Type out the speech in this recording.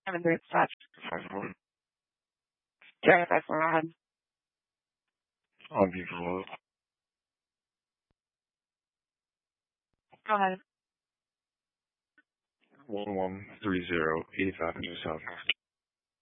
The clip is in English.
7-3 dispatch. 5-1. Jerry 5-4, go ahead. On vehicle. Go ahead. 1130 85 South.